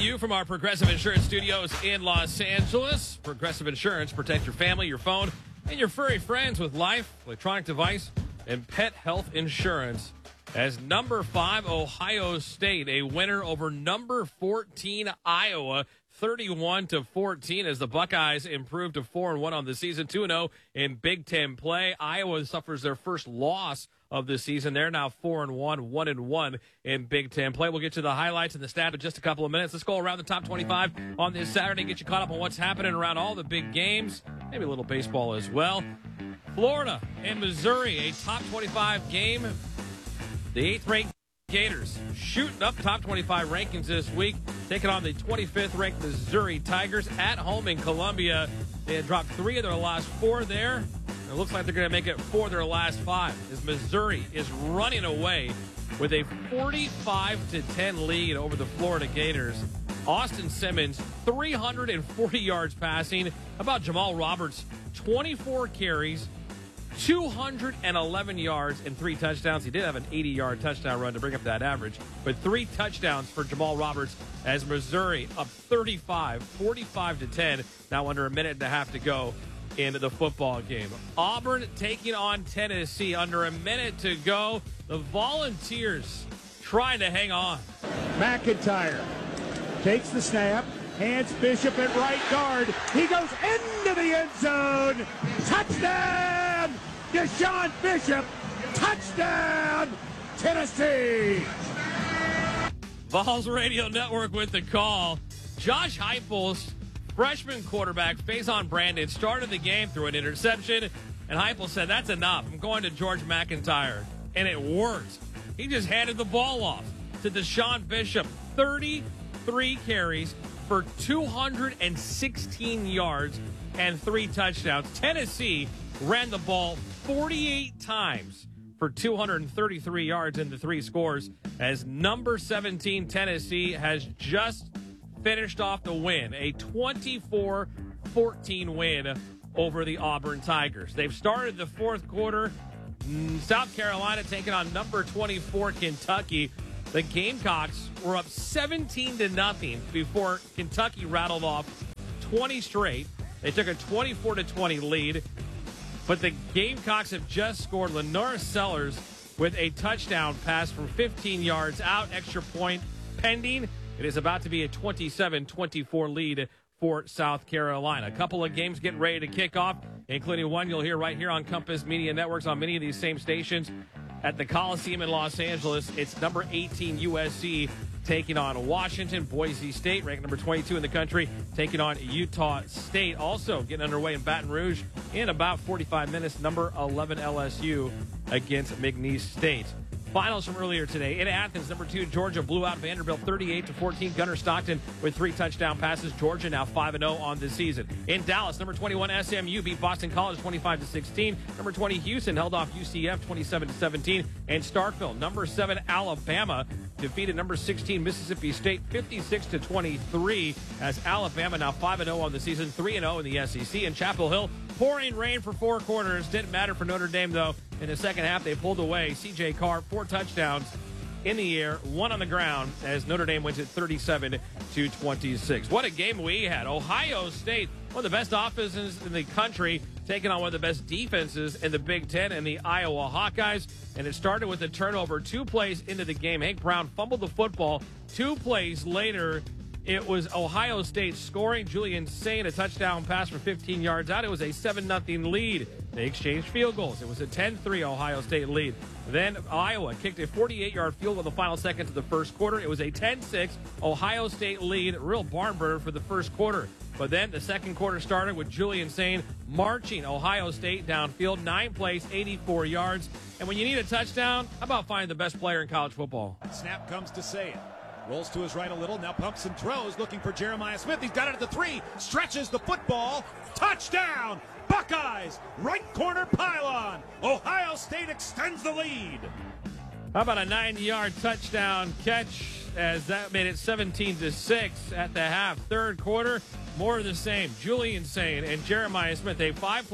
you from our Progressive Insurance Studios in Los Angeles. Progressive Insurance, protect your family, your phone, and your furry friends with life, electronic device, and pet health insurance. As number 5, Ohio State, a winner over number 14, Iowa, 31-14, as the Buckeyes improved to 4-1 on the season, 2-0 in Big Ten play. Iowa suffers their first loss of the season. They're now 4-1, 1-1 in Big Ten play. We'll get to the highlights and the stat in just a couple of minutes. Let's go around the top 25 on this Saturday, get you caught up on what's happening around all the big games, maybe a little baseball as well. Florida and Missouri, a top 25 game. The 8th-ranked Gators shooting up top 25 rankings this week, taking on the 25th-ranked Missouri Tigers at home in Columbia. They had dropped 3 of their last 4 there. It looks like they're going to make it 4 of their last 5, as Missouri is running away with a 45-10 lead over the Florida Gators. Austin Simmons, 340 yards passing. How about Jamal Roberts, 24 carries, 211 yards and 3 touchdowns. He did have an 80-yard touchdown run to bring up that average, but 3 touchdowns for Jamal Roberts as Missouri up 45-10, now under a minute and a half to go into the football game. Auburn taking on Tennessee under a minute to go. The Volunteers trying to hang on. McIntyre takes the snap, hands Bishop at right guard. He goes into the end zone. Touchdown! Deshaun Bishop. Touchdown! Tennessee! Vols Radio Network with the call. Josh Heupel's freshman quarterback, Faison Brandon, started the game through an interception, and Heupel said, "That's enough. I'm going to George McIntyre." And it worked. He just handed the ball off to Deshaun Bishop. 33 carries for 216 yards and 3 touchdowns. Tennessee ran the ball 48 times for 233 yards and the 3 scores, as number 17 Tennessee has just finished off the win, a 24-14 win over the Auburn Tigers. They've started the fourth quarter. South Carolina taking on number 24 Kentucky. The Gamecocks were up 17-0 before Kentucky rattled off 20 straight. They took a 24-20 lead, but the Gamecocks have just scored. Lenore Sellers with a touchdown pass from 15 yards out, extra point pending. It is about to be a 27-24 lead for South Carolina. A couple of games getting ready to kick off, including one you'll hear right here on Compass Media Networks on many of these same stations. At the Coliseum in Los Angeles, it's number 18 USC taking on Washington. Boise State, ranked number 22 in the country, taking on Utah State. Also getting underway in Baton Rouge in about 45 minutes, number 11 LSU against McNeese State. Finals from earlier today. In Athens, number 2 Georgia blew out Vanderbilt 38-14. Gunnar Stockton with 3 touchdown passes. Georgia now 5-0 on the season. In Dallas, number 21 SMU beat Boston College 25-16. Number 20 Houston held off UCF 27-17. And Starkville, number 7 Alabama defeated number 16 Mississippi State 56-23, as Alabama now 5-0 on the season, 3-0 in the SEC. In Chapel Hill, pouring rain for 4 quarters. Didn't matter for Notre Dame, though. In the second half, they pulled away. C.J. Carr, 4 touchdowns in the air, 1 on the ground, as Notre Dame wins it 37-26. What a game we had. Ohio State, one of the best offenses in the country, taking on one of the best defenses in the Big Ten and the Iowa Hawkeyes. And it started with a turnover 2 plays into the game. Hank Brown fumbled the football. 2 plays later, it was Ohio State scoring. Julian Sain, a touchdown pass from 15 yards out. It was a 7-0 lead. They exchanged field goals. It was a 10-3 Ohio State lead. Then Iowa kicked a 48-yard field goal in the final seconds of the first quarter. It was a 10-6 Ohio State lead. Real barn burner for the first quarter. But then the second quarter started with Julian Sain marching Ohio State downfield, 9 plays, 84 yards. And when you need a touchdown, how about finding the best player in college football? Snap comes to Sain. Rolls to his right a little, now pumps and throws, looking for Jeremiah Smith. He's got it at the 3, stretches the football. Touchdown! Buckeyes! Right corner pylon. Ohio State extends the lead. How about a 90-yard touchdown catch, as that made it 17-6 at the half. Third quarter, more of the same. Julian Sain and Jeremiah Smith, a 5-play,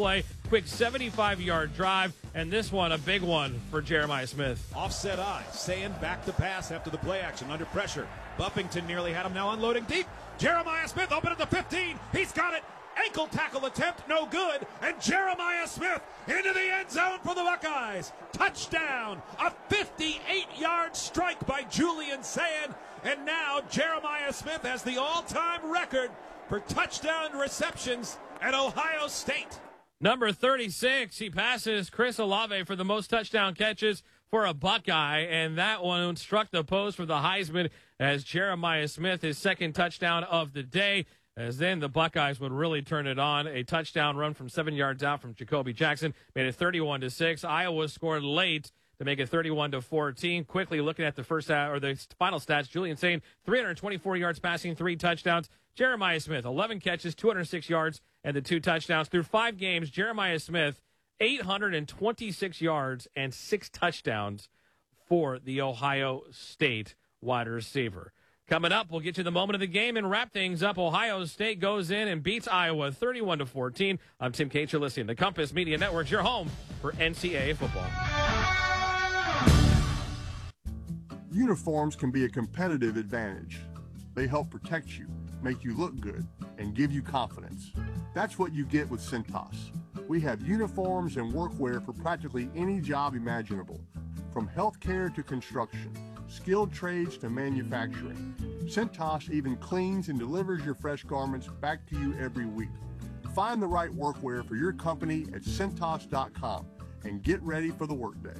quick 75-yard drive, and this one a big one for Jeremiah Smith. Offset eye. Sayin back to pass after the play action under pressure. Buffington nearly had him, now unloading deep. Jeremiah Smith open at the 15. He's got it. Ankle tackle attempt, no good. And Jeremiah Smith into the end zone for the Buckeyes. Touchdown. A 58-yard strike by Julian Sayin. And now Jeremiah Smith has the all-time record for touchdown receptions at Ohio State. Number 36, he passes Chris Olave for the most touchdown catches for a Buckeye, and that one struck the post for the Heisman as Jeremiah Smith, his second touchdown of the day, as then the Buckeyes would really turn it on. A touchdown run from 7 yards out from Jacoby Jackson made it 31-6. Iowa scored late to make it 31-14. Quickly looking at the the final stats, Julian Sayin, 324 yards passing, 3 touchdowns. Jeremiah Smith, 11 catches, 206 yards, and the 2 touchdowns. Through 5 games, Jeremiah Smith, 826 yards and 6 touchdowns for the Ohio State wide receiver. Coming up, we'll get you the moment of the game and wrap things up. Ohio State goes in and beats Iowa 31-14. I'm Tim Cates. You're listening to Compass Media Network, your home for NCAA football. Uniforms can be a competitive advantage. They help protect you, make you look good, and give you confidence. That's what you get with Cintas. We have uniforms and workwear for practically any job imaginable, from healthcare to construction, skilled trades to manufacturing. Cintas even cleans and delivers your fresh garments back to you every week. Find the right workwear for your company at Cintas.com and get ready for the workday.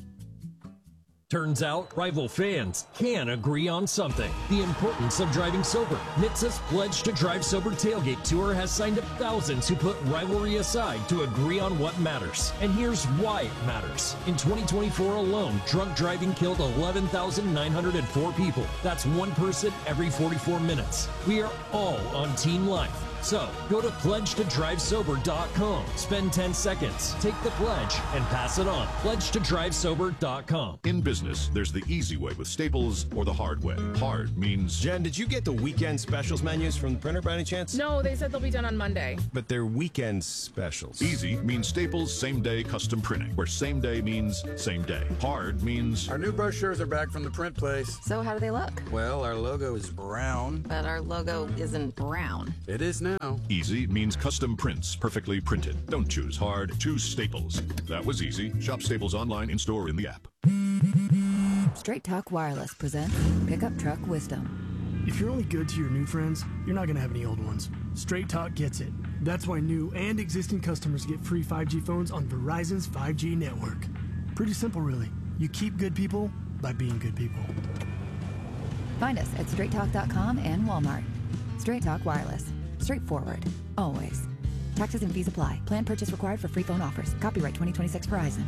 Turns out, rival fans can agree on something. The importance of driving sober. NHTSA's Pledge to Drive Sober Tailgate Tour has signed up thousands who put rivalry aside to agree on what matters. And here's why it matters. In 2024 alone, drunk driving killed 11,904 people. That's 1 person every 44 minutes. We are all on Team Life. So, go to pledgetodrivesober.com. Spend 10 seconds, take the pledge, and pass it on. Pledgetodrivesober.com. In business, there's the easy way with Staples or the hard way. Hard means... Jen, did you get the weekend specials menus from the printer by any chance? No, they said they'll be done on Monday. But they're weekend specials. Easy means Staples same-day custom printing, where same day means same day. Hard means... Our new brochures are back from the print place. So how do they look? Well, our logo is brown. But our logo isn't brown. It is now. Easy means custom prints, perfectly printed. Don't choose hard, choose Staples. That was easy. Shop Staples online, in-store, in the app. Straight Talk Wireless presents Pickup Truck Wisdom. If you're only good to your new friends, you're not going to have any old ones. Straight Talk gets it. That's why new and existing customers get free 5G phones on Verizon's 5G network. Pretty simple, really. You keep good people by being good people. Find us at straighttalk.com and Walmart. Straight Talk Wireless. Straightforward. Always. Taxes and fees apply. Plan purchase required for free phone offers. Copyright 2026 Verizon.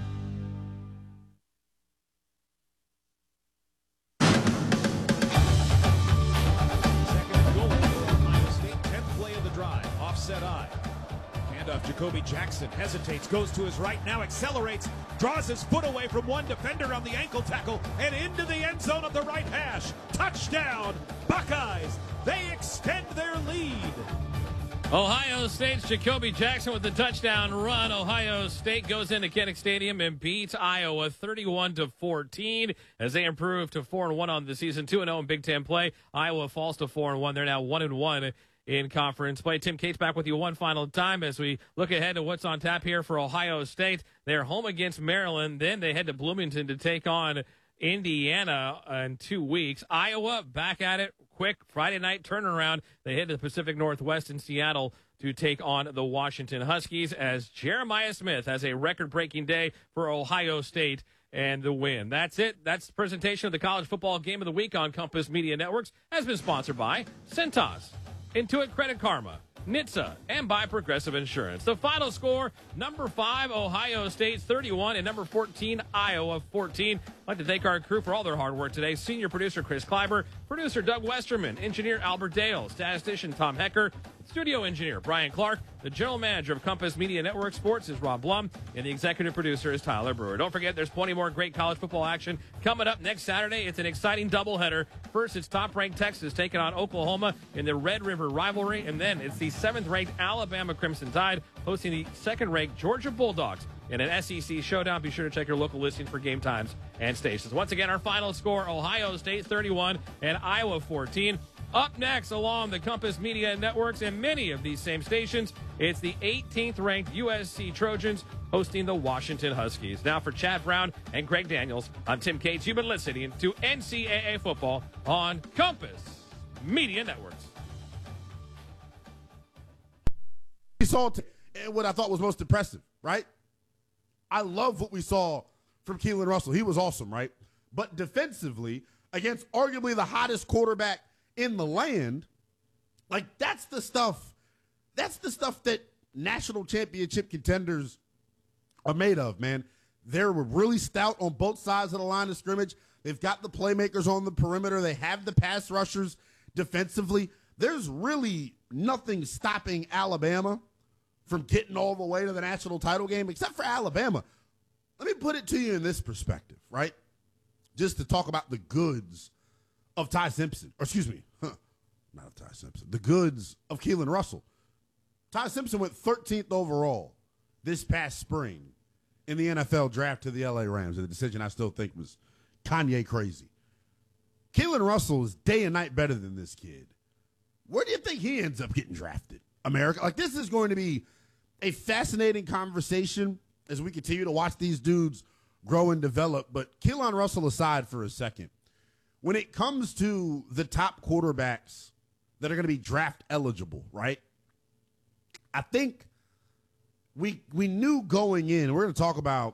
Second goal for Ohio State. 10th play of the drive. Offset eye. Handoff. Jacoby Jackson hesitates, goes to his right, now accelerates, draws his foot away from one defender on the ankle tackle, and into the end zone of the right hash. Touchdown, Buckeyes. They extend their lead. Ohio State's Jacoby Jackson with the touchdown run. Ohio State goes into Kinnick Stadium and beats Iowa 31-14 as they improve to 4-1 on the season, 2-0 in Big Ten play. Iowa falls to 4-1. They're now 1-1 in conference play. Tim Cates back with you one final time as we look ahead to what's on tap here for Ohio State. They're home against Maryland. Then they head to Bloomington to take on Indiana in 2 weeks. Iowa back at it. Quick Friday night turnaround. They head to the Pacific Northwest in Seattle to take on the Washington Huskies as Jeremiah Smith has a record-breaking day for Ohio State and the win. That's it. That's the presentation of the College Football Game of the Week on Compass Media Networks. Has been sponsored by Cintas, Intuit Credit Karma, NHTSA, and by Progressive Insurance. The final score, number 5, Ohio State 31, and number 14, Iowa 14. I'd like to thank our crew for all their hard work today. Senior producer Chris Kleiber, producer Doug Westerman, engineer Albert Dale, statistician Tom Hecker, studio engineer Brian Clark. The general manager of Compass Media Network Sports is Rob Blum, and the executive producer is Tyler Brewer. Don't forget, there's plenty more great college football action coming up next Saturday. It's an exciting doubleheader. First, it's top-ranked Texas taking on Oklahoma in the Red River rivalry, and then it's the 7th-ranked Alabama Crimson Tide hosting the 2nd-ranked Georgia Bulldogs in an SEC showdown. Be sure to check your local listing for game times and stations. Once again, our final score, Ohio State 31 and Iowa 14. Up next, along the Compass Media Networks and many of these same stations, it's the 18th-ranked USC Trojans hosting the Washington Huskies. Now for Chad Brown and Greg Daniels, I'm Tim Cates. You've been listening to NCAA Football on Compass Media Networks. We saw what I thought was most impressive, right? I love what we saw from Keelan Russell. He was awesome, right? But defensively, against arguably the hottest quarterback in the land, like that's the stuff that national championship contenders are made of, man. They're really stout on both sides of the line of scrimmage. They've got the playmakers on the perimeter. They have the pass rushers defensively. There's really nothing stopping Alabama from getting all the way to the national title game, except for Alabama. Let me put it to you in this perspective, right? Just to talk about the goods of Ty Simpson. Or excuse me, not of Ty Simpson. The goods of Keelan Russell. Ty Simpson went 13th overall this past spring in the NFL draft to the LA Rams, a decision I still think was Kanye crazy. Keelan Russell is day and night better than this kid. Where do you think he ends up getting drafted? America? Like, this is going to be a fascinating conversation as we continue to watch these dudes grow and develop. But Keelan Russell aside for a second, when it comes to the top quarterbacks that are going to be draft eligible, right? I think we knew going in, we're going to talk about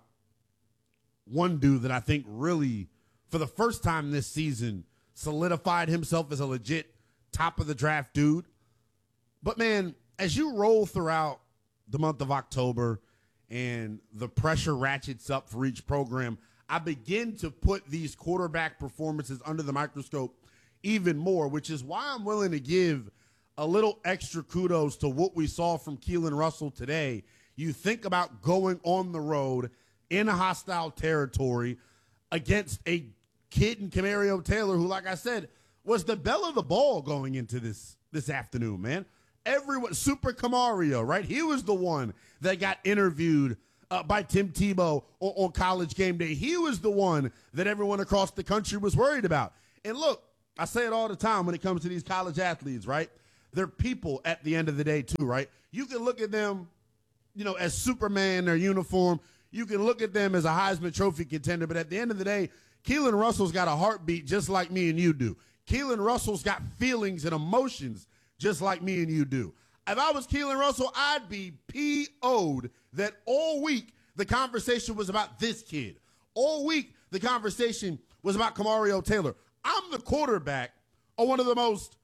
one dude that I think really, for the first time this season, solidified himself as a legit top of the draft dude. But man, as you roll throughout the month of October and the pressure ratchets up for each program, I begin to put these quarterback performances under the microscope even more, which is why I'm willing to give a little extra kudos to what we saw from Keelan Russell today. You think about going on the road in a hostile territory against a kid in Camario Taylor, who, like I said, was the belle of the ball going into this afternoon, man. Everyone, Super Camario, right? He was the one that got interviewed by Tim Tebow on College Game Day. He was the one that everyone across the country was worried about. And look, I say it all the time when it comes to these college athletes, right? They're people at the end of the day too, right? You can look at them, as Superman, their uniform. You can look at them as a Heisman Trophy contender, but at the end of the day, Keelan Russell's got a heartbeat just like me and you do. Keelan Russell's got feelings and emotions just like me and you do. If I was Keelan Russell, I'd be PO'd that all week the conversation was about this kid. All week the conversation was about Camario Taylor. I'm the quarterback of one of the most,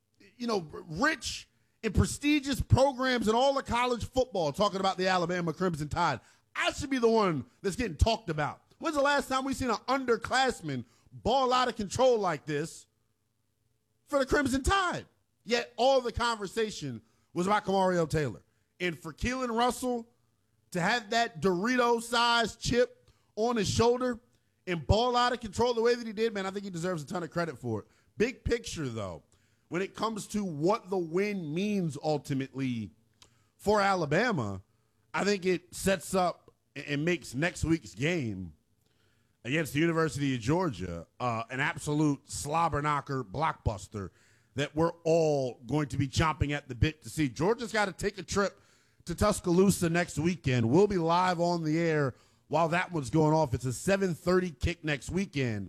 rich and prestigious programs in all of college football, talking about the Alabama Crimson Tide. I should be the one that's getting talked about. When's the last time we seen an underclassman ball out of control like this for the Crimson Tide? Yet all the conversation was about Camario Taylor. And for Keelan Russell to have that Dorito-sized chip on his shoulder and ball out of control the way that he did, man, I think he deserves a ton of credit for it. Big picture, though, when it comes to what the win means ultimately for Alabama, I think it sets up and makes next week's game against the University of Georgia an absolute slobber knocker blockbuster that we're all going to be chomping at the bit to see. Georgia's got to take a trip to Tuscaloosa next weekend. We'll be live on the air while that one's going off. It's a 7:30 kick next weekend.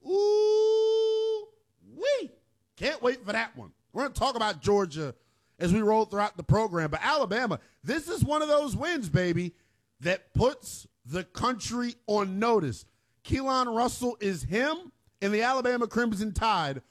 Ooh-wee. Can't wait for that one. We're going to talk about Georgia as we roll throughout the program. But Alabama, this is one of those wins, baby, that puts the country on notice. Keelan Russell is him, and the Alabama Crimson Tide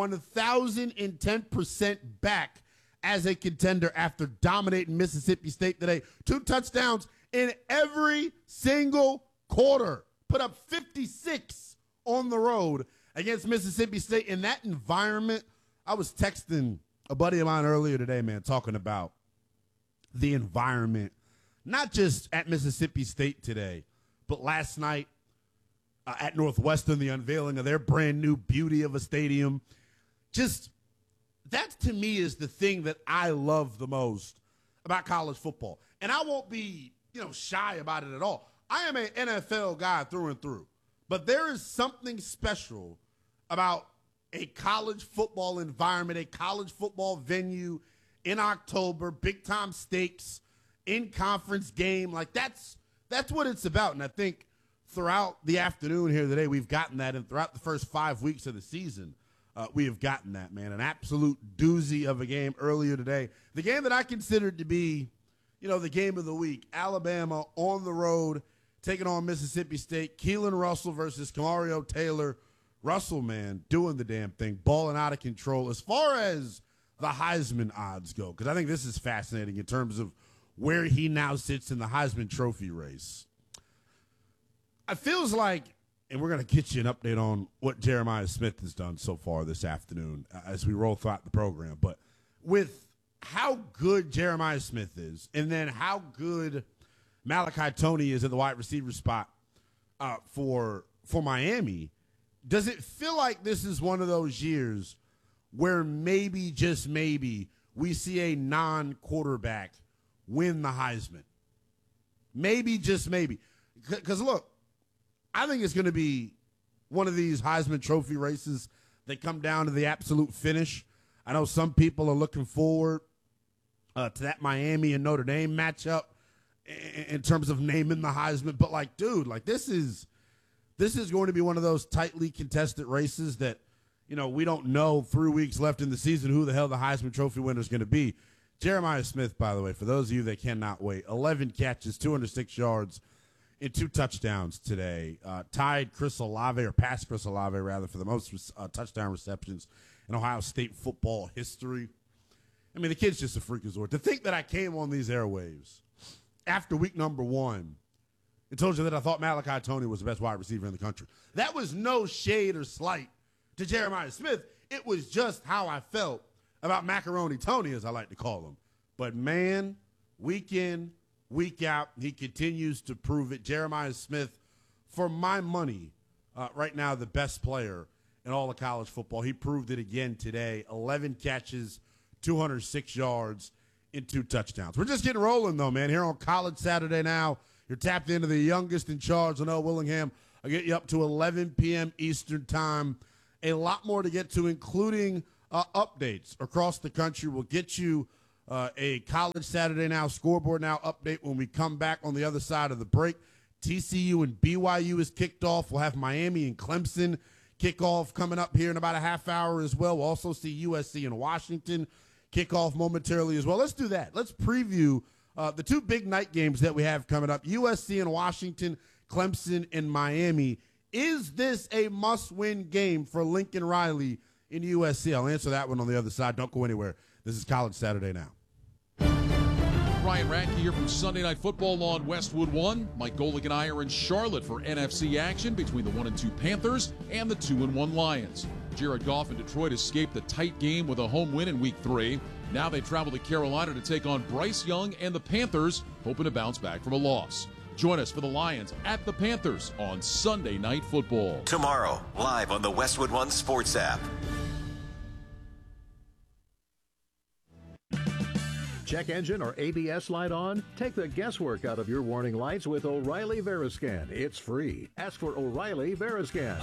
1,010% back as a contender after dominating Mississippi State today. 2 touchdowns in every single quarter. Put up 56 on the road against Mississippi State. In that environment, I was texting a buddy of mine earlier today, man, talking about the environment, not just at Mississippi State today, but last night at Northwestern, the unveiling of their brand new beauty of a stadium. Just that to me is the thing that I love the most about college football. And I won't be, shy about it at all. I am an NFL guy through and through. But there is something special about a college football environment, a college football venue in October, big-time stakes, in-conference game. Like, that's what it's about. And I think throughout the afternoon here today, we've gotten that. And throughout the first 5 weeks of the season, we have gotten that, man. An absolute doozy of a game earlier today. The game that I considered to be, the game of the week. Alabama on the road, taking on Mississippi State. Keelan Russell versus Kamario Taylor. Russell, man, doing the damn thing, balling out of control. As far as the Heisman odds go, because I think this is fascinating in terms of where he now sits in the Heisman Trophy race. It feels like, and we're going to get you an update on what Jeremiah Smith has done so far this afternoon as we roll throughout the program. But with how good Jeremiah Smith is, and then how good Malachi Toney is at the wide receiver spot for Miami, does it feel like this is one of those years where maybe, just maybe, we see a non-quarterback win the Heisman? Maybe, just maybe. Because, look, I think it's going to be one of these Heisman Trophy races that come down to the absolute finish. I know some people are looking forward to that Miami and Notre Dame matchup in terms of naming the Heisman. But, dude, this is going to be one of those tightly contested races that, we don't know 3 weeks left in the season who the hell the Heisman Trophy winner is going to be. Jeremiah Smith, by the way, for those of you that cannot wait, 11 catches, 206 yards, and 2 touchdowns today. Tied Chris Olave, or passed Chris Olave, rather, for the most touchdown receptions in Ohio State football history. I mean, the kid's just a freakazoid. To think that I came on these airwaves after week number 1 and told you that I thought Malachi Toney was the best wide receiver in the country. That was no shade or slight to Jeremiah Smith. It was just how I felt about Macaroni Toney, as I like to call him. But, man, week in, week out, he continues to prove it. Jeremiah Smith, for my money, right now the best player in all of college football. He proved it again today. 11 catches, 206 yards, and 2 touchdowns. We're just getting rolling, though, man, here on College Saturday Now. You're tapped into the youngest in charge, Linnell Willingham. I'll get you up to 11 p.m. Eastern time. A lot more to get to, including updates across the country. We'll get you a College Saturday Now, Scoreboard Now update when we come back on the other side of the break. TCU and BYU is kicked off. We'll have Miami and Clemson kickoff coming up here in about a half hour as well. We'll also see USC and Washington kick off momentarily as well. Let's do that. Let's preview the 2 big night games that we have coming up. USC and Washington, Clemson and Miami. Is this a must-win game for Lincoln Riley in USC? I'll answer that one on the other side. Don't go anywhere. This is College Saturday Now. Ryan Radke here from Sunday Night Football on Westwood One. Mike Golick and I are in Charlotte for NFC action between the 1-2 Panthers and the 2-1 Lions. Jared Goff and Detroit escaped the tight game with a home win in Week 3. Now they travel to Carolina to take on Bryce Young and the Panthers, hoping to bounce back from a loss. Join us for the Lions at the Panthers on Sunday Night Football. Tomorrow, live on the Westwood One Sports app. Check engine or ABS light on? Take the guesswork out of your warning lights with O'Reilly Veriscan. It's free. Ask for O'Reilly Veriscan.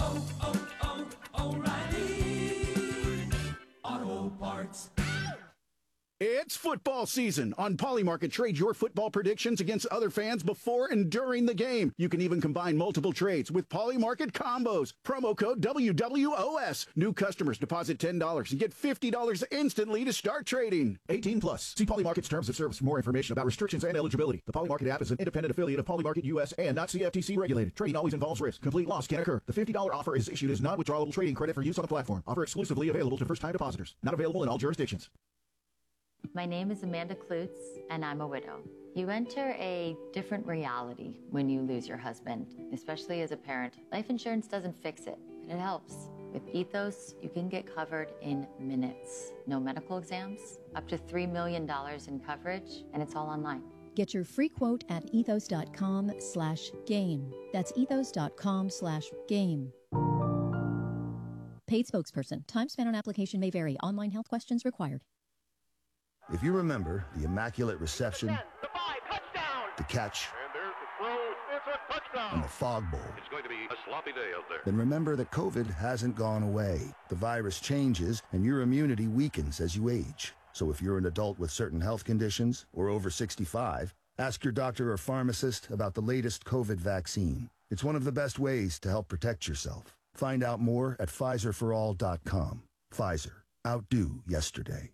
O'Reilly Auto Parts. It's football season. On Polymarket, trade your football predictions against other fans before and during the game. You can even combine multiple trades with Polymarket combos. Promo code WWOS. New customers deposit $10 and get $50 instantly to start trading. 18 plus. See Polymarket's terms of service for more information about restrictions and eligibility. The Polymarket app is an independent affiliate of Polymarket US and not CFTC regulated. Trading always involves risk. Complete loss can occur. The $50 offer is issued as non-withdrawable trading credit for use on the platform. Offer exclusively available to first-time depositors. Not available in all jurisdictions. My name is Amanda Klutz, and I'm a widow. You enter a different reality when you lose your husband, especially as a parent. Life insurance doesn't fix it, but it helps. With Ethos, you can get covered in minutes. No medical exams, up to $3 million in coverage, and it's all online. Get your free quote at ethos.com/game. That's ethos.com/game. Paid spokesperson. Time spent on application may vary. Online health questions required. If you remember the Immaculate Reception, the catch, and the fog bowl, it's going to be a sloppy day out there. then remember that COVID hasn't gone away. The virus changes and your immunity weakens as you age. So if you're an adult with certain health conditions or over 65, ask your doctor or pharmacist about the latest COVID vaccine. It's one of the best ways to help protect yourself. Find out more at PfizerForAll.com. Pfizer. Outdo yesterday.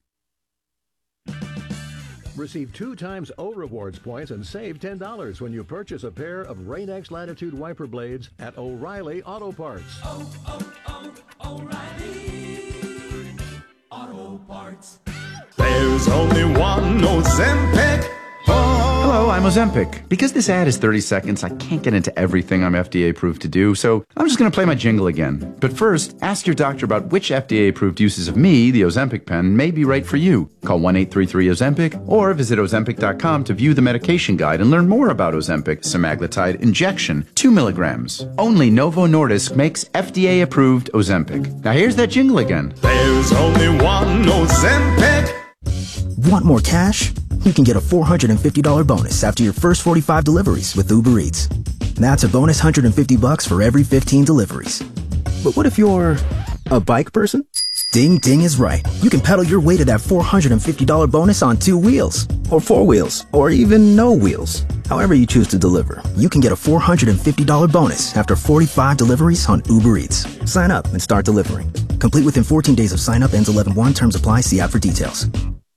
Receive 2 times O Rewards points and save $10 when you purchase a pair of Rain-X Latitude wiper blades at O'Reilly Auto Parts. O'Reilly Auto Parts. There's only one Ozempic. Hello, I'm Ozempic. Because this ad is 30 seconds, I can't get into everything I'm FDA approved to do, so I'm just going to play my jingle again. But first, ask your doctor about which FDA approved uses of me, the Ozempic pen, may be right for you. Call 1-833-OZEMPIC or visit Ozempic.com to view the medication guide and learn more about Ozempic semaglutide injection, 2 milligrams. Only Novo Nordisk makes FDA approved Ozempic. Now here's that jingle again. There's only one Ozempic. Want more cash? You can get a $450 bonus after your first 45 deliveries with Uber Eats. That's a bonus $150 for every 15 deliveries. But what if you're a bike person? Ding Ding is right. You can pedal your way to that $450 bonus on 2 wheels, or 4 wheels, or even no wheels. However you choose to deliver, you can get a $450 bonus after 45 deliveries on Uber Eats. Sign up and start delivering. Complete within 14 days of sign up. Ends 11/1. Terms apply. See app for details.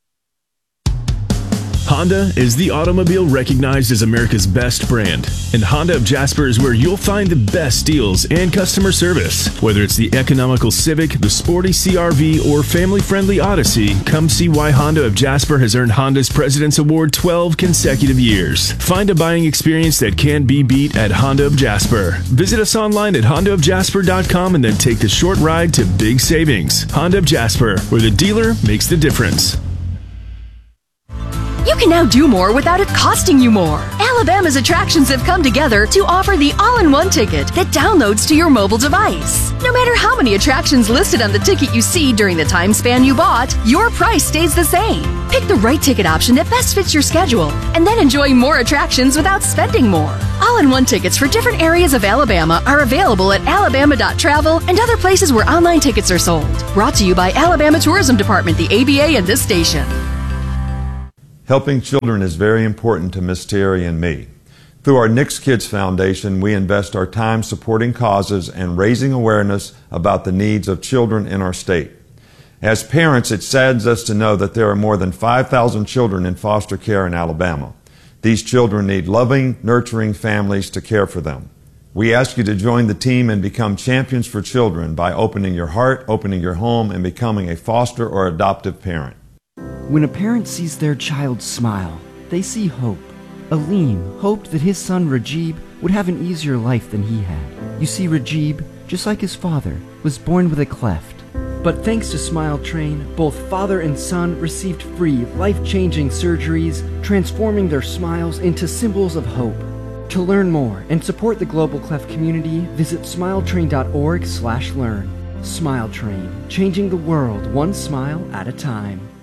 Honda is the automobile recognized as America's best brand, and Honda of Jasper is where you'll find the best deals and customer service. Whether it's the economical Civic, the sporty CR-V, or family-friendly Odyssey, come see why Honda of Jasper has earned Honda's President's Award 12 consecutive years. Find a buying experience that can't be beat at Honda of Jasper. Visit us online at hondaofjasper.com and then take the short ride to big savings. Honda of Jasper, where the dealer makes the difference. You can now do more without it costing you more. Alabama's attractions have come together to offer the all-in-one ticket that downloads to your mobile device. No matter how many attractions listed on the ticket you see during the time span you bought, your price stays the same. Pick the right ticket option that best fits your schedule, and then enjoy more attractions without spending more. All-in-one tickets for different areas of Alabama are available at alabama.travel and other places where online tickets are sold. Brought to you by Alabama Tourism Department, the ABA, and this station. Helping children is very important to Miss Terry and me. Through our Nick's Kids Foundation, we invest our time supporting causes and raising awareness about the needs of children in our state. As parents, it saddens us to know that there are more than 5,000 children in foster care in Alabama. These children need loving, nurturing families to care for them. We ask you to join the team and become champions for children by opening your heart, opening your home, and becoming a foster or adoptive parent. When a parent sees their child smile, they see hope. Aleem hoped that his son Rajib would have an easier life than he had. You see, Rajib, just like his father, was born with a cleft. But thanks to Smile Train, both father and son received free, life-changing surgeries, transforming their smiles into symbols of hope. To learn more and support the global cleft community, visit smiletrain.org/learn. Smile Train, changing the world one smile at a time.